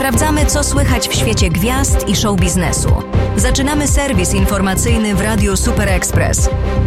Sprawdzamy, co słychać w świecie gwiazd i show biznesu. Zaczynamy serwis informacyjny w Radiu Super Express.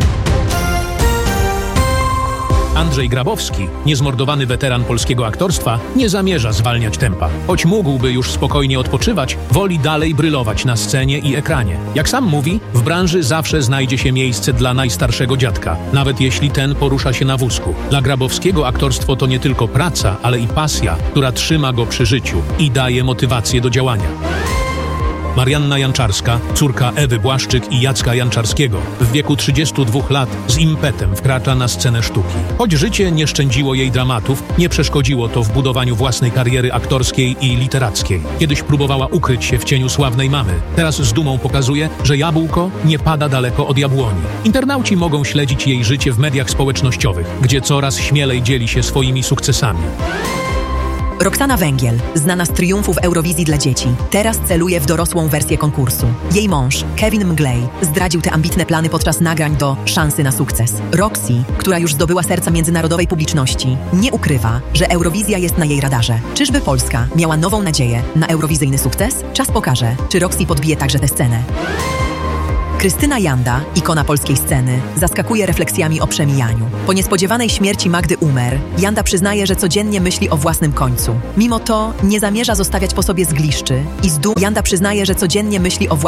Andrzej Grabowski, niezmordowany weteran polskiego aktorstwa, nie zamierza zwalniać tempa. Choć mógłby już spokojnie odpoczywać, woli dalej brylować na scenie i ekranie. Jak sam mówi, w branży zawsze znajdzie się miejsce dla najstarszego dziadka, nawet jeśli ten porusza się na wózku. Dla Grabowskiego aktorstwo to nie tylko praca, ale i pasja, która trzyma go przy życiu i daje motywację do działania. Marianna Janczarska, córka Ewy Błaszczyk i Jacka Janczarskiego, w wieku 32 lat z impetem wkracza na scenę sztuki. Choć życie nie szczędziło jej dramatów, nie przeszkodziło to w budowaniu własnej kariery aktorskiej i literackiej. Kiedyś próbowała ukryć się w cieniu sławnej mamy. Teraz z dumą pokazuje, że jabłko nie pada daleko od jabłoni. Internauci mogą śledzić jej życie w mediach społecznościowych, gdzie coraz śmielej dzieli się swoimi sukcesami. Roxana Węgiel, znana z triumfów Eurowizji dla dzieci, teraz celuje w dorosłą wersję konkursu. Jej mąż, Kevin Mglej, zdradził te ambitne plany podczas nagrań do Szansy na sukces. Roxy, która już zdobyła serca międzynarodowej publiczności, nie ukrywa, że Eurowizja jest na jej radarze. Czyżby Polska miała nową nadzieję na eurowizyjny sukces? Czas pokaże, czy Roxy podbije także tę scenę. Krystyna Janda, ikona polskiej sceny, zaskakuje refleksjami o przemijaniu. Po niespodziewanej śmierci Magdy Umer, Janda przyznaje, że codziennie myśli o własnym końcu. Mimo to nie zamierza zostawiać po sobie zgliszczy i Janda przyznaje, że codziennie myśli o